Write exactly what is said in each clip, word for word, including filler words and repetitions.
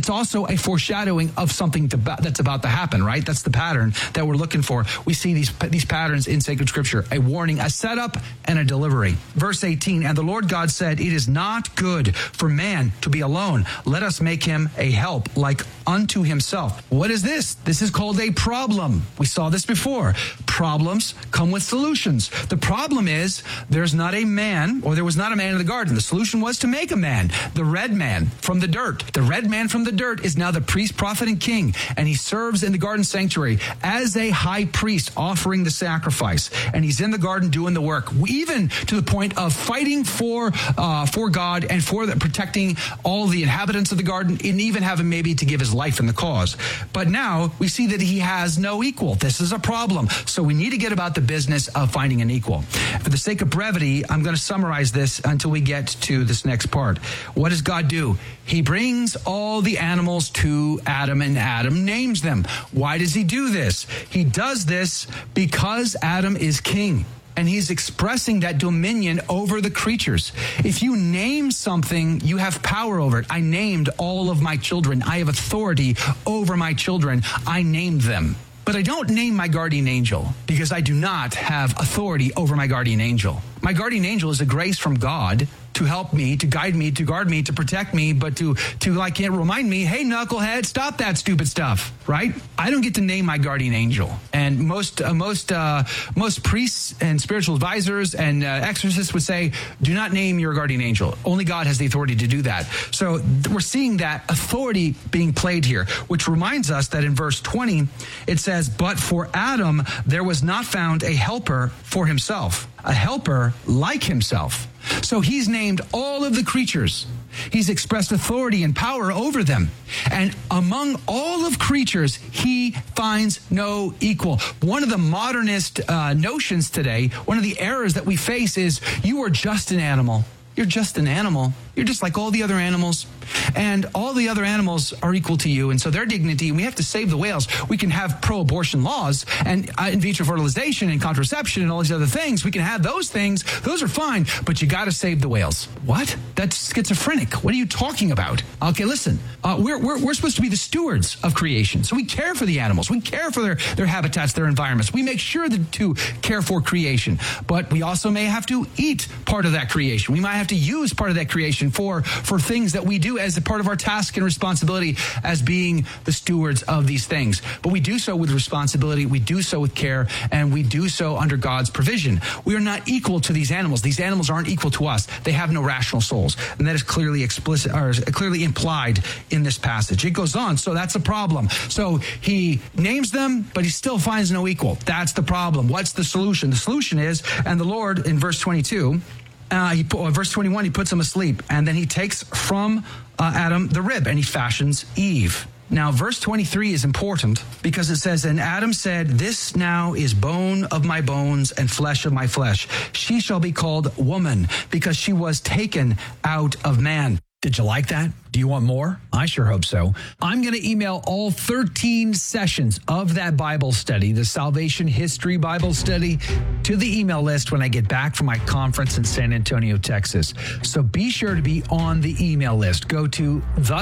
it's also a foreshadowing of something to, that's about to happen, right? That's the pattern that we're looking for. We see these, these patterns in sacred scripture, a warning, a setup, and a delivery. Verse eighteen, and the Lord God said, it is not good for man to be alone. Let us make him a help like unto himself. What is this? This is called a problem. We saw this before. Problems come with solutions. The problem is there's not a man, or there was not a man in the garden. The solution was to make a man, the red man from the dirt. The red man from the dirt is now the priest, prophet, and king, and he serves in the garden sanctuary as a high priest offering the sacrifice, and he's in the garden doing the work, even to the point of fighting for uh, for God and for the, protecting all the inhabitants of the garden, and even having maybe to give his life in the cause. But now we see that he has no equal. This is a problem. So we need to get about the business of finding an equal. For the sake of brevity, I'm going to summarize this until we get to this next part. What does God do? He brings all the animals to Adam, and Adam names them. Why does he do this? He does this because Adam is king, and he's expressing that dominion over the creatures. If you name something, you have power over it. I named all of my children. I have authority over my children. I named them. But I don't name my guardian angel because I do not have authority over my guardian angel. My guardian angel is a grace from God to help me, to guide me, to guard me, to protect me, but to, to like, remind me, hey, knucklehead, stop that stupid stuff, right? I don't get to name my guardian angel. And most uh, most uh, most priests and spiritual advisors and uh, exorcists would say, do not name your guardian angel. Only God has the authority to do that. So we're seeing that authority being played here, which reminds us that in verse twenty, it says, but for Adam, there was not found a helper for himself, a helper like himself. So he's named all of the creatures. He's expressed authority and power over them. And among all of creatures, he finds no equal. One of the modernist uh, notions today, one of the errors that we face is you are just an animal. You're just an animal. You're just like all the other animals. And all the other animals are equal to you. And so their dignity, and we have to save the whales. We can have pro-abortion laws and uh, in vitro fertilization and contraception and all these other things. We can have those things. Those are fine. But you got to save the whales. What? That's schizophrenic. What are you talking about? Okay, listen. Uh, we're, we're, we're supposed to be the stewards of creation. So we care for the animals. We care for their, their habitats, their environments. We make sure that, to care for creation. But we also may have to eat part of that creation. We might have to use part of that creation for, for things that we do as a part of our task and responsibility as being the stewards of these things. But we do so with responsibility, we do so with care, and we do so under God's provision. We are not equal to these animals. These animals aren't equal to us. They have no rational souls. And that is clearly explicit, or clearly implied in this passage. It goes on, so that's a problem. So he names them, but he still finds no equal. That's the problem. What's the solution? The solution is, and the Lord, in verse twenty-two, Uh, he put, uh, verse twenty-one, he puts him asleep, and then he takes from uh, Adam the rib, and he fashions Eve. Now, verse twenty-three is important because it says, and Adam said, this now is bone of my bones and flesh of my flesh. She shall be called woman because she was taken out of man. Did you like that? Do you want more? I sure hope so. I'm going to email all thirteen sessions of that Bible study, the Salvation History Bible Study, to the email list when I get back from my conference in San Antonio, Texas. So be sure to be on the email list. Go to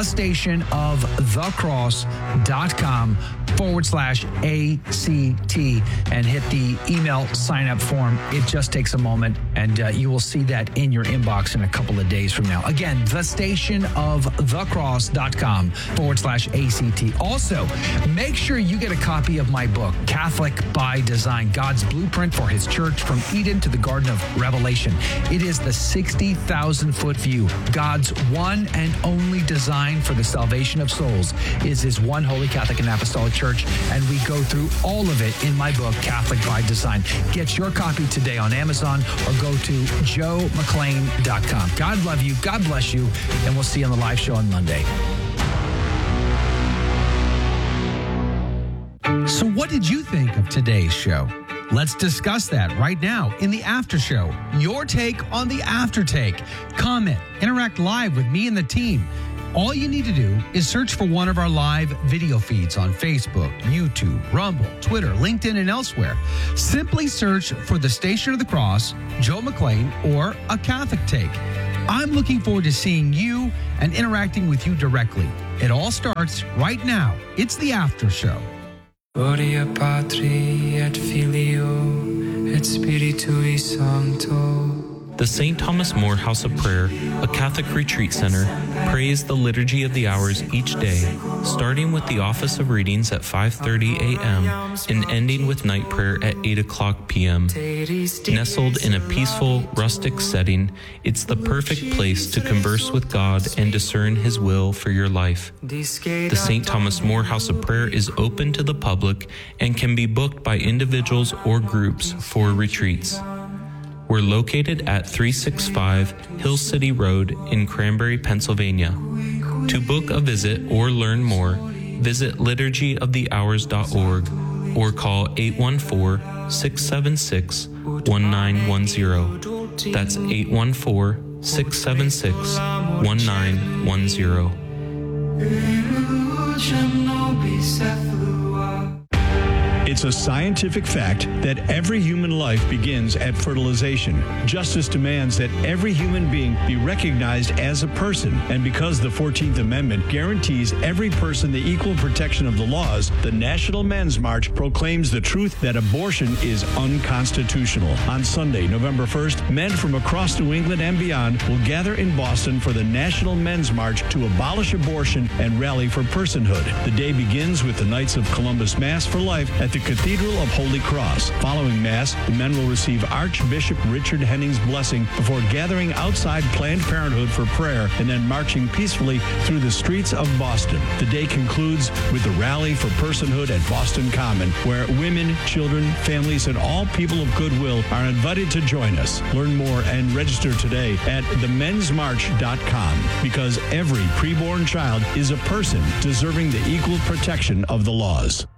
thestationofthecross.com forward slash ACT and hit the email sign up form. It just takes a moment, and uh, you will see that in your inbox in a couple of days from now. Again, thestationofthecross.com forward slash ACT. Also, make sure you get a copy of my book, Catholic by Design, God's Blueprint for His Church from Eden to the Garden of Revelation. It is the sixty thousand foot view. God's one and only design for the salvation of souls is His one holy Catholic and Apostolic Church, and we go through all of it in my book, Catholic by Design. Get your copy today on Amazon or go to joe mcclain dot com. God love you, God bless you, and we'll see you on the live show on Monday. So what did you think of today's show? Let's discuss that right now in the after show. Your take on the after take. Comment, interact live with me and the team. All you need to do is search for one of our live video feeds on Facebook, YouTube, Rumble, Twitter, LinkedIn, and elsewhere. Simply search for the Station of the Cross, Joe McClain, or A Catholic Take. I'm looking forward to seeing you and interacting with you directly. It all starts right now. It's the After Show. Gloria Patri et Filio et Spiritui Sancto. The Saint Thomas More House of Prayer, a Catholic retreat center, prays the Liturgy of the Hours each day, starting with the office of readings at five thirty a.m. and ending with night prayer at eight o'clock p.m. Nestled in a peaceful, rustic setting, it's the perfect place to converse with God and discern His will for your life. The Saint Thomas More House of Prayer is open to the public and can be booked by individuals or groups for retreats. We're located at three sixty-five Hill City Road in Cranberry, Pennsylvania. To book a visit or learn more, visit liturgy of the hours dot org or call eight one four, six seven six, one nine one zero. That's eight one four, six seven six, one nine one zero. It's a scientific fact that every human life begins at fertilization. Justice demands that every human being be recognized as a person, and because the fourteenth Amendment guarantees every person the equal protection of the laws, the National Men's March proclaims the truth that abortion is unconstitutional. On Sunday, November first, men from across New England and beyond will gather in Boston for the National Men's March to abolish abortion and rally for personhood. The day begins with the Knights of Columbus Mass for Life at the Cathedral of Holy Cross. Following Mass, the men will receive Archbishop Richard Henning's blessing before gathering outside Planned Parenthood for prayer and then marching peacefully through the streets of Boston. The day concludes with the Rally for Personhood at Boston Common, where women, children, families, and all people of goodwill are invited to join us. Learn more and register today at the men's march dot com, because every preborn child is a person deserving the equal protection of the laws.